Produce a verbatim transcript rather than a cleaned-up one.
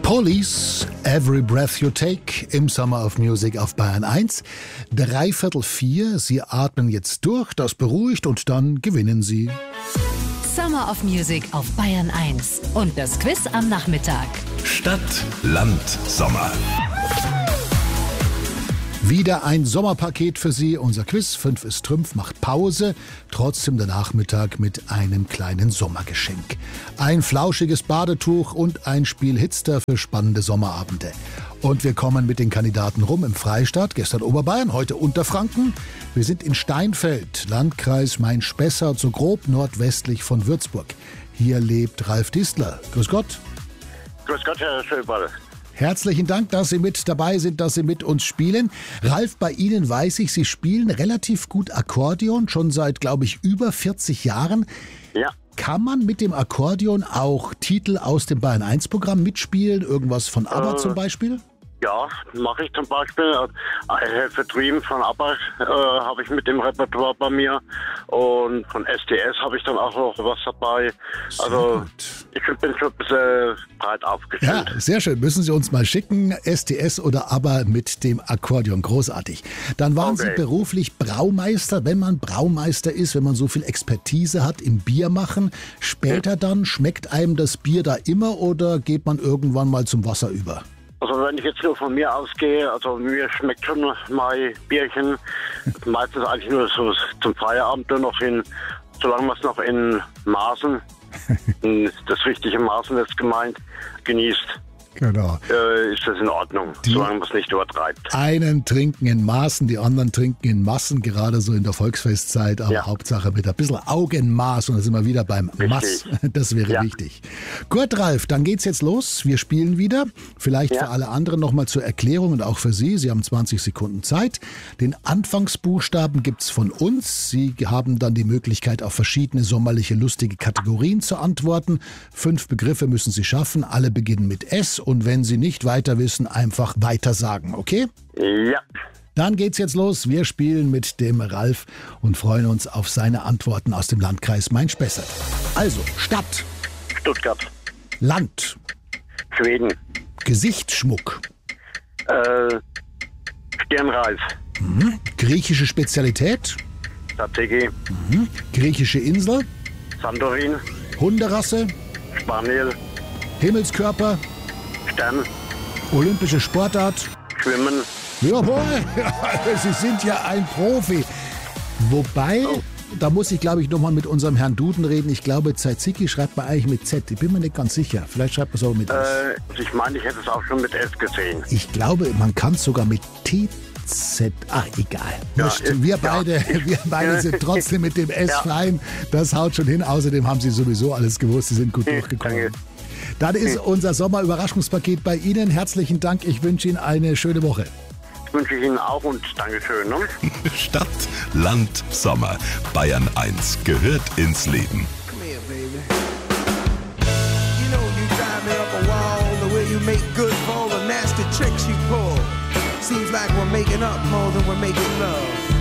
Police, Every Breath You Take im Summer of Music auf Bayern eins. Dreiviertel vier, Sie atmen jetzt durch, das beruhigt und dann gewinnen Sie. Summer of Music auf Bayern eins und das Quiz am Nachmittag. Stadt, Land, Sommer. Wieder ein Sommerpaket für Sie. Unser Quiz fünf ist Trümpf, macht Pause. Trotzdem der Nachmittag mit einem kleinen Sommergeschenk. Ein flauschiges Badetuch und ein Spiel Hitster für spannende Sommerabende. Und wir kommen mit den Kandidaten rum im Freistaat. Gestern Oberbayern, heute Unterfranken. Wir sind in Steinfeld, Landkreis Main-Spessart, so grob nordwestlich von Würzburg. Hier lebt Ralf Distler. Grüß Gott. Grüß Gott, Herr Schöberl. Herzlichen Dank, dass Sie mit dabei sind, dass Sie mit uns spielen. Ralf, bei Ihnen weiß ich, Sie spielen relativ gut Akkordeon, schon seit, glaube ich, über vierzig Jahren. Ja. Kann man mit dem Akkordeon auch Titel aus dem Bayern eins Programm mitspielen? Irgendwas von ABBA äh, zum Beispiel? Ja, mache ich zum Beispiel. I Have a Dream von ABBA äh, habe ich mit dem Repertoire bei mir. Und von S T S habe ich dann auch noch was dabei. Sehr also gut. Ich bin schon ein bisschen breit aufgestellt. Ja, sehr schön. Müssen Sie uns mal schicken. S T S oder ABBA mit dem Akkordeon. Großartig. Dann waren Okay. Sie beruflich Braumeister. Wenn man Braumeister ist, wenn man so viel Expertise hat im Biermachen, später dann, schmeckt einem das Bier da immer oder geht man irgendwann mal zum Wasser über? Also wenn ich jetzt nur von mir ausgehe, also mir schmeckt schon mein Bierchen meistens eigentlich nur so zum Feierabend nur noch in, solange man es noch in Maßen, in das richtige Maßen jetzt gemeint, genießt. Genau. Äh, ist das in Ordnung, Die- solange man es nicht übertreibt. Einen trinken in Maßen, die anderen trinken in Massen, gerade so in der Volksfestzeit, aber Ja. Hauptsache mit ein bisschen Augenmaß und da sind wir wieder beim Maß. Das wäre Ja. wichtig. Gut, Ralf, dann geht's jetzt los. Wir spielen wieder. Vielleicht Ja. für alle anderen nochmal zur Erklärung und auch für Sie. Sie haben zwanzig Sekunden Zeit. Den Anfangsbuchstaben gibt's von uns. Sie haben dann die Möglichkeit, auf verschiedene sommerliche, lustige Kategorien zu antworten. Fünf Begriffe müssen Sie schaffen. Alle beginnen mit S. Und wenn Sie nicht weiter wissen, einfach weiter sagen, okay? Ja, Dann geht's jetzt los. Wir spielen mit dem Ralf und freuen uns auf seine Antworten aus dem Landkreis Main-Spessart. Also, Stadt, Stuttgart, Land, Schweden, Gesichtsschmuck, äh, Stirnreif, griechische Spezialität, T T G, griechische Insel, Santorin, Hunderasse, Spaniel, Himmelskörper, Stern, olympische Sportart. Schwimmen. Jawohl, Sie sind ja ein Profi. Wobei, da muss ich, glaube ich, nochmal mit unserem Herrn Duden reden. Ich glaube, Tzatziki schreibt man eigentlich mit Z. Ich bin mir nicht ganz sicher. Vielleicht schreibt man es auch mit S. Äh, also ich meine, ich hätte es auch schon mit S gesehen. Ich glaube, man kann es sogar mit T Z. Ach, egal. Ja, Wurscht. ist- wir ja. beide, wir beide sind trotzdem mit dem S Ja. fein. Das haut schon hin. Außerdem haben Sie sowieso alles gewusst. Sie sind gut durchgekommen. Danke. Dann ist unser Sommer-Überraschungspaket bei Ihnen. Herzlichen Dank. Ich wünsche Ihnen eine schöne Woche. Wünsche ich Ihnen auch und Dankeschön. Ne? Stadt, Land, Sommer. Bayern eins gehört ins Leben. Come here, baby. You know you drive me up a wall, the way you make good for all the nasty tricks you pull. Seems like we're making up more than we're making love.